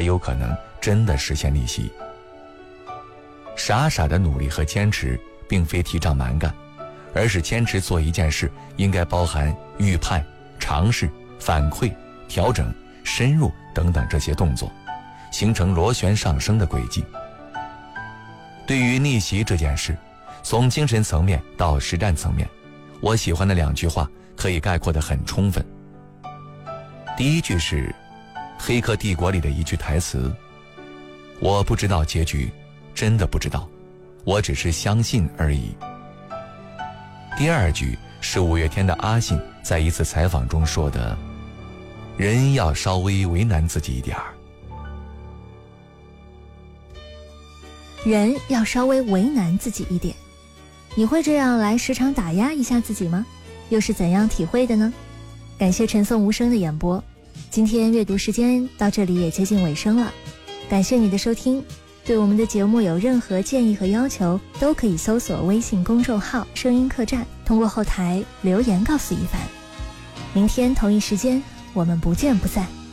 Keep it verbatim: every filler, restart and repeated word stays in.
有可能真的实现逆袭。傻傻的努力和坚持并非提倡蛮干，而是坚持做一件事应该包含预判、尝试、反馈、调整、深入等等这些动作，形成螺旋上升的轨迹。对于逆袭这件事，从精神层面到实战层面，我喜欢的两句话可以概括得很充分。第一句是《黑客帝国》里的一句台词：我不知道结局，真的不知道，我只是相信而已。第二句是五月天的阿信在一次采访中说的：人要稍微为难自己一点儿。 人要稍微为难自己一点，你会这样来时常打压一下自己吗？又是怎样体会的呢？感谢陈颂无声的演播，今天阅读时间到这里也接近尾声了，感谢你的收听。对我们的节目有任何建议和要求，都可以搜索微信公众号声音客栈，通过后台留言告诉一凡。明天同一时间我们不见不散。